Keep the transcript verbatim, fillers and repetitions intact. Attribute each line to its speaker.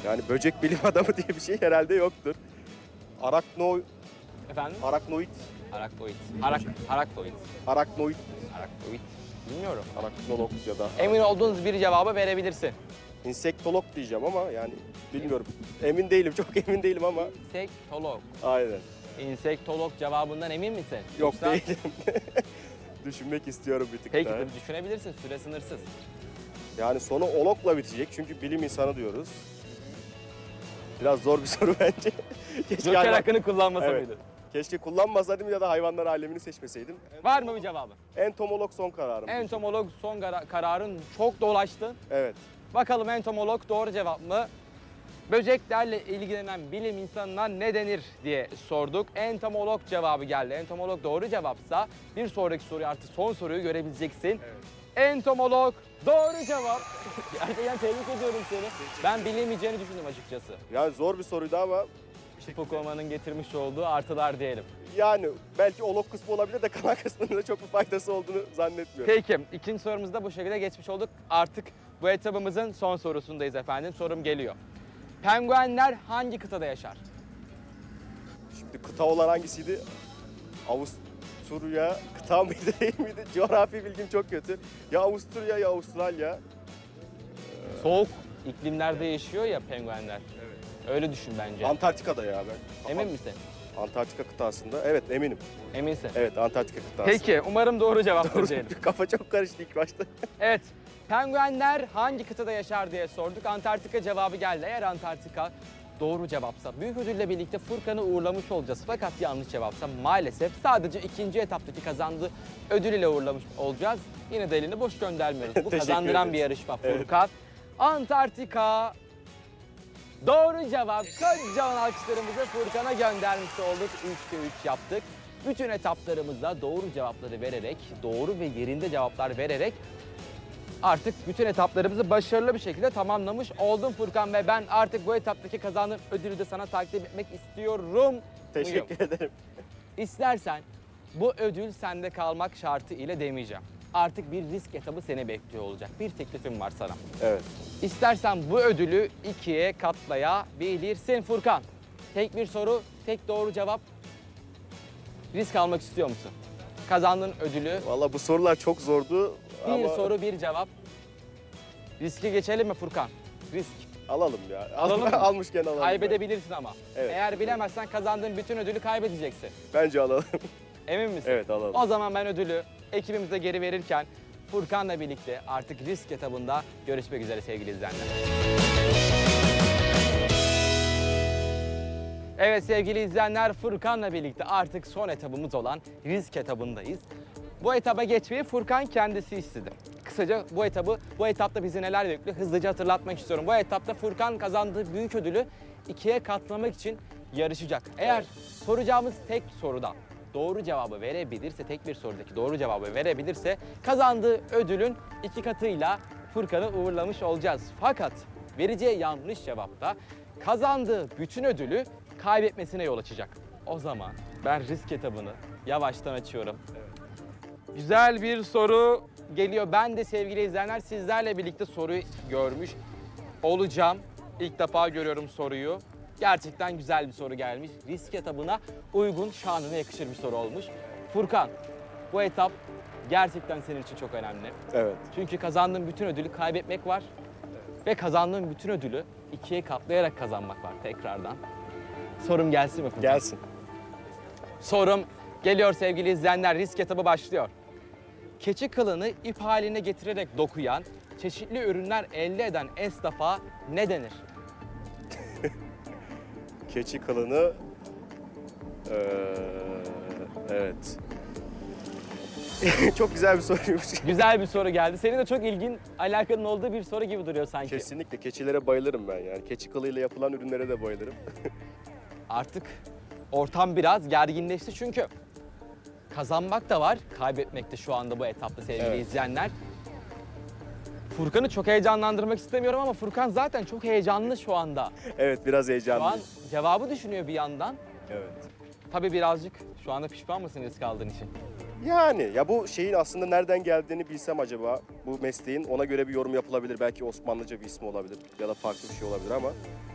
Speaker 1: Yani böcek bilim adamı diye bir şey herhalde yoktur. Arakno,
Speaker 2: Efendim?
Speaker 1: araknoid,
Speaker 2: Araktoid. Arak, Araktoid.
Speaker 1: araknoid,
Speaker 2: Araktoid. Bilmiyorum.
Speaker 1: araknolog ya da
Speaker 2: Emin olduğunuz bir cevabı verebilirsin.
Speaker 1: insektolog diyeceğim ama yani bilmiyorum. Emin değilim, çok emin değilim ama
Speaker 2: İnsektolog.
Speaker 1: aynen.
Speaker 2: İnsektolog cevabından emin misin?
Speaker 1: Yok
Speaker 2: Yoksa-
Speaker 1: değilim. Düşünmek istiyorum bir tık
Speaker 2: Peki
Speaker 1: daha.
Speaker 2: tabii düşünebilirsin. Süre sınırsız.
Speaker 1: Yani sonu ologla bitecek çünkü bilim insanı diyoruz. Biraz zor bir soru bence. Keşke,
Speaker 2: Joker
Speaker 1: hayvan-
Speaker 2: hakkını kullanmasa
Speaker 1: Evet.
Speaker 2: mıydı?
Speaker 1: Keşke kullanmasaydım ya da hayvanlar alemini seçmeseydim.
Speaker 2: Var mı bir cevabı?
Speaker 1: Entomolog son kararım.
Speaker 2: Entomolog son kara- kararın çok dolaştı.
Speaker 1: Evet.
Speaker 2: Bakalım entomolog doğru cevap mı? Böceklerle ilgilenen bilim insanına ne denir diye sorduk. Entomolog cevabı geldi. Entomolog doğru cevapsa bir sonraki soruyu artık son soruyu görebileceksin. Entomolog doğru cevap. Gerçekten tebrik ediyorum seni. Ben bilemeyeceğini düşündüm açıkçası.
Speaker 1: Yani zor bir soruydu ama
Speaker 2: Spokoma'nın getirmiş olduğu artılar diyelim.
Speaker 1: yani belki olog kısmı olabilir de kalan kısmının da çok bir faydası olduğunu zannetmiyorum.
Speaker 2: Peki ikinci sorumuzu da bu şekilde geçmiş olduk. Artık bu etabımızın son sorusundayız efendim. Sorum geliyor. Penguenler hangi kıtada yaşar?
Speaker 1: Şimdi kıta olan hangisiydi? Avusturya kıta mıydı değil miydi? Coğrafi bilgim çok kötü. Ya Avusturya ya Avustralya.
Speaker 2: Soğuk iklimlerde yaşıyor ya penguenler. Öyle düşün bence.
Speaker 1: Antarktika'da ya ben.
Speaker 2: Emin misin?
Speaker 1: Antarktika kıtasında. Evet eminim.
Speaker 2: Eminsin.
Speaker 1: Evet Antarktika kıtası.
Speaker 2: Peki umarım doğru cevap diyelim.
Speaker 1: Kafa çok karıştı ilk başta.
Speaker 2: Evet. Penguenler hangi kıtada yaşar diye sorduk. Antarktika cevabı geldi. Eğer Antarktika doğru cevapsa büyük ödülle birlikte Furkan'ı uğurlamış olacağız. Fakat yanlış cevapsa maalesef sadece ikinci etaptaki kazandığı ödül ile uğurlamış olacağız. Yine de elini boş göndermiyoruz. Bu
Speaker 1: Teşekkür
Speaker 2: kazandıran
Speaker 1: ederiz.
Speaker 2: bir yarışma
Speaker 1: Evet.
Speaker 2: Furkan. Antarktika doğru cevap. Kocaman alkışlarımızı Furkan'a göndermiş olduk. üçte üç yaptık. Bütün etaplarımızda doğru cevapları vererek, doğru ve yerinde cevaplar vererek artık bütün etaplarımızı başarılı bir şekilde tamamlamış oldum Furkan ve ben artık bu etaptaki kazandığım ödülü de sana takdim etmek istiyorum.
Speaker 1: Teşekkür ederim.
Speaker 2: İstersen bu ödül sende kalmak şartı ile demeyeceğim. Artık bir risk etabı seni bekliyor olacak. Bir teklifim var sana.
Speaker 1: Evet.
Speaker 2: İstersen bu ödülü ikiye katlayabilirsin Furkan. Tek bir soru, tek doğru cevap. Risk almak istiyor musun? Kazandığın ödülü
Speaker 1: Vallahi bu sorular çok zordu
Speaker 2: bir
Speaker 1: ama
Speaker 2: soru bir cevap. Riski geçelim mi Furkan? Risk.
Speaker 1: alalım ya.
Speaker 2: Alalım mı?
Speaker 1: Almışken alalım.
Speaker 2: Kaybedebilirsin ama.
Speaker 1: Evet.
Speaker 2: Eğer bilemezsen kazandığın bütün ödülü kaybedeceksin.
Speaker 1: Bence alalım.
Speaker 2: Emin misin?
Speaker 1: Evet alalım.
Speaker 2: O zaman ben ödülü ekibimize geri verirken Furkan'la birlikte artık risk etabında görüşmek üzere sevgili izleyenler. Evet sevgili izleyenler, Furkan'la birlikte artık son etabımız olan risk etabındayız. Bu etaba geçmeyi Furkan kendisi istedi. Kısaca bu etabı, bu etapta bizi neler bekliyor hızlıca hatırlatmak istiyorum. Bu etapta Furkan kazandığı büyük ödülü ikiye katlamak için yarışacak. Eğer soracağımız tek soruda doğru cevabı verebilirse, tek bir sorudaki doğru cevabı verebilirse kazandığı ödülün iki katıyla Furkan'ı uğurlamış olacağız. Fakat vereceği yanlış cevapta kazandığı bütün ödülü kaybetmesine yol açacak. O zaman ben risk etabını yavaştan açıyorum. Güzel bir soru geliyor. Ben de sevgili izleyenler sizlerle birlikte soruyu görmüş olacağım. İlk defa görüyorum soruyu. Gerçekten güzel bir soru gelmiş. Risk etabına uygun, şanına yakışır bir soru olmuş. Furkan, bu etap gerçekten senin için çok önemli.
Speaker 1: Evet.
Speaker 2: Çünkü kazandığın bütün ödülü kaybetmek var. Ve kazandığın bütün ödülü ikiye katlayarak kazanmak var tekrardan. Sorum gelsin mi Furkan?
Speaker 1: Gelsin.
Speaker 2: Sorum geliyor sevgili izleyenler. Risk etabı başlıyor. Keçi kılını ip haline getirerek dokuyan, çeşitli ürünler elde eden esnafa ne denir?
Speaker 1: Keçi kılını eee, evet. Çok güzel bir soruymuş.
Speaker 2: Güzel bir soru geldi. Senin de çok ilgin, alakanın olduğu bir soru gibi duruyor sanki.
Speaker 1: Kesinlikle keçilere bayılırım ben yani. Keçi kılıyla yapılan ürünlere de bayılırım.
Speaker 2: Artık ortam biraz gerginleşti çünkü kazanmak da var, kaybetmek de şu anda bu etapta sevgili
Speaker 1: Evet.
Speaker 2: izleyenler. Furkan'ı çok heyecanlandırmak istemiyorum ama Furkan zaten çok heyecanlı şu anda.
Speaker 1: Evet biraz
Speaker 2: Şu an
Speaker 1: heyecanlıyım.
Speaker 2: cevabı düşünüyor bir yandan.
Speaker 1: Evet.
Speaker 2: Tabii birazcık şu anda pişman mısın risk aldığın için?
Speaker 1: Yani ya bu şeyin aslında nereden geldiğini bilsem acaba bu mesleğin ona göre bir yorum yapılabilir. Belki Osmanlıca bir ismi olabilir ya da farklı bir şey olabilir ama